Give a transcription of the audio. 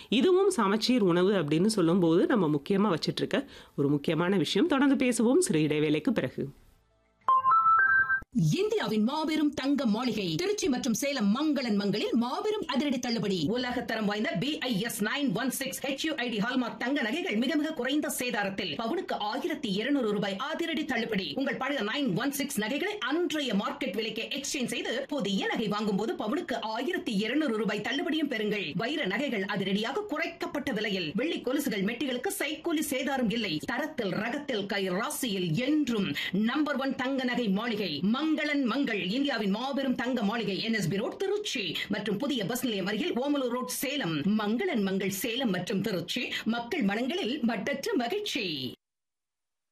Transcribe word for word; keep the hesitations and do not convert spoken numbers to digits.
இதுவும் சமச்சீர் உணவு அப்படின்னு சொல்லும்போது நம்ம முக்கியமா வச்சிட்டு இருக்க ஒரு முக்கியமான விஷயம். தொடர்ந்து பேசுவோம் சிறு இடைவேளைக்கு பிறகு. இந்தியாவின் மாபெரும் தங்க மாளிகை திருச்சி மற்றும் சேலம் மங்களன் மங்களில் மாபெரும் அதிரடி தள்ளுபடி. உலகத்தரம் வாய்ந்த B I S nine one six H you I D hallmark தங்க நகைகள் மிக மிக குறைந்த சேதாரத்தில் பவுனுக்கு ஆயிரத்தி இருநூறு ரூபாய் அதிரடி தள்ளுபடி. உங்கள் பழைய நைன் ஒன் சிக்ஸ் நகைகளை அன்றைய மார்க்கெட் விலைக்கு எக்ஸ்சேஞ்ச் செய்து புதிய நகை வாங்கும் போது பவுனுக்கு ஆயிரத்தி இருநூறு ரூபாய் தள்ளுபடியும் பெறுங்கள். வைர நகைகள் அதிரடியாக குறைக்கப்பட்ட விலையில், வெள்ளி கொலுசுகள் மெட்டிகளுக்கு சைக்கூலி சேதாரம் இல்லை. தரத்தில் ரகத்தில் கை ராசியில் என்றும் நம்பர் ஒன் தங்க நகை மாளிகை மங்களன் மங்கள். இந்தியாவின் மாபெரும் தங்க மாளிகை N S B road Trichy மற்றும் புதிய பஸ் நிலையம் அருகில் ஓமலூர் ரோட் சேலம். மங்களன் மங்கள் சேலம் மற்றும் திருச்சி மக்கள் மனங்களில் மட்டற்ற மகிழ்ச்சி.